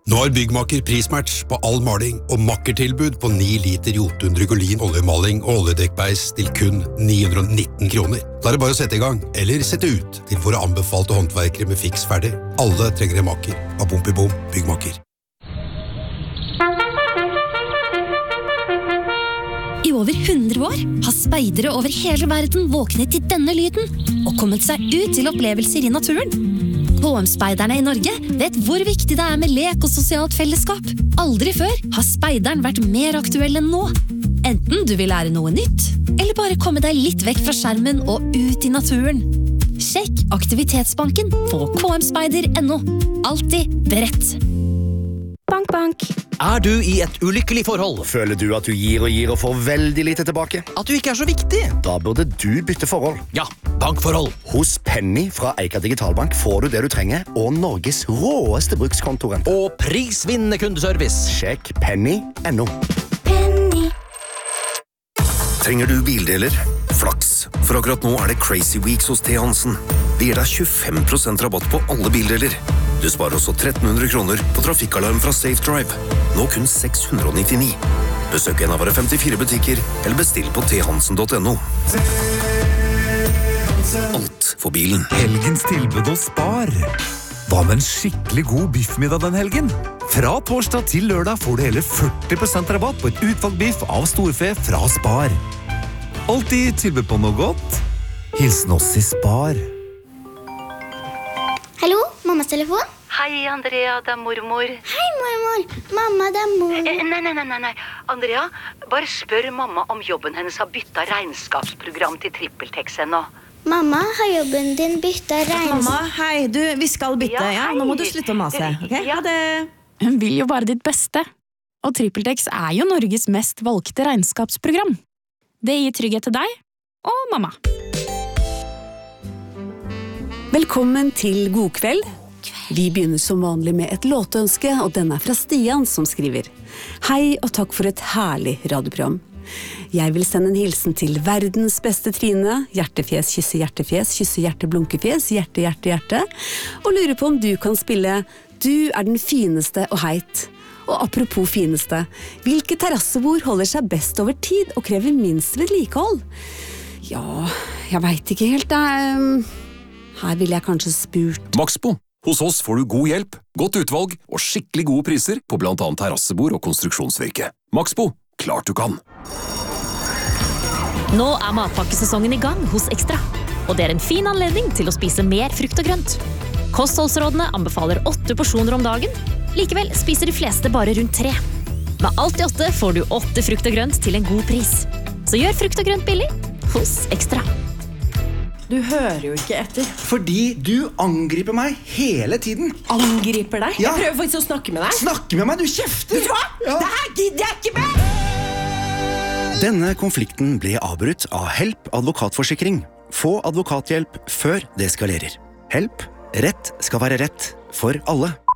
Nå har Byggmaker prismatch på all maling og makkertilbud på 9 liter Jotun Drygolin oljemaling og oljedekkbeis til kun 919 kroner. Da er det bare å sette i gang, eller sette ut til våre anbefalte håndverkere med fiks ferdig. Alle trenger en maker. Av Bom Byggmaker. I over 100 år har speidere over hele verden våknet til denne lyden og kommet seg ut til opplevelser i naturen. KM-speiderne i Norge vet hvor viktig det er med lek og sosialt fellesskap. Aldri før har speideren vært mer aktuell enn nå. Enten du vil lære noe nytt, eller bare komme deg litt vekk fra skjermen og ut i naturen. Sjekk Aktivitetsbanken på kmspeider.no. Alltid beredt. Bank, bank. Er du i et ulykkelig forhold? Føler du at du gir og får veldig lite tilbake? At du ikke er så viktig? Da burde du bytte forhold. Ja, bankforhold. Hos Penny fra Eika Digitalbank får du det du trenger, og Norges råeste brukskontorrente. Og prisvinnende kundeservice. Sjekk penny.no. Penny. Trenger du bildeler? Flaks, for akkurat nå er det Crazy Weeks hos T. Hansen. Det gir deg 25% rabatt på alle bildeler. Du sparer også 1300 kroner på trafikkalarm fra Safe Drive. Nå kun 699. Besøk en av våre 54 butikker, eller bestill på thansen.no. Alt for bilen. Helgens tilbud hos Spar. Hva med en skikkelig god biffmiddag den helgen? Fra torsdag til lørdag får du hele 40% rabatt på et utvalgt biff av storfe fra Spar. Alltid tilbud på noe godt. Hilsen oss i Spar. Hallo, mammas telefon? Hei, Andrea, det er mormor. Hei, mormor. Mamma, det er mor. Nei. Andrea, bare spør mamma om jobben hennes har byttet regnskapsprogram til TrippelTex ennå. Mamma, har jobben din byttet Mamma, hei, vi skal bytte, ja? Nå må du slutte å mase, ok? Ha det. Hun vil jo bare ditt beste. Og TrippelTex er jo Norges mest valgte regnskapsprogram. Det gir trygghet til deg og mamma. Velkommen til God kveld. Vi begynner som vanlig med et låtønske, og den er fra Stian som skriver. Hei og takk for et herlig radioprogram. Jeg vil sende en hilsen til verdens beste Trine, hjertefjes, kysse hjerte, blunkefjes, hjerte, og lurer på om du kan spille Du er den fineste og heit. Og apropos fineste, hvilke terrassebord holder seg best over tid og krever minst vedlikehold? Ja, jeg vet ikke helt, her vil jeg kanskje spurt. Maxbo. Hos oss får du god hjelp, godt utvalg og skikkelig gode priser på blant annet terrassebord og konstruksjonsvirke. Maxbo. Klart du kan. Nå er matpakkesesongen i gang hos Ekstra, og det er en fin anledning til å spise mer frukt og grønt. Kostholdsrådene anbefaler 8 porsjoner om dagen, likevel spiser de fleste bare rundt 3. Med alt i 8 får du 8 frukt og grønt til en god pris. Så gjør frukt og grønt billig hos Ekstra. Du hører jo ikke etter. Fordi du angriper meg hele tiden. Angriper deg? Ja. Jeg prøver faktisk å snakke med deg. Snakke med meg, du kjefter! Vet du hva? Ja. Det her gidder jeg ikke med! Denne konflikten ble avbrutt av Help advokatforsikring. Få advokathjelp før det eskalerer. Help. Rett skal være rett for alle.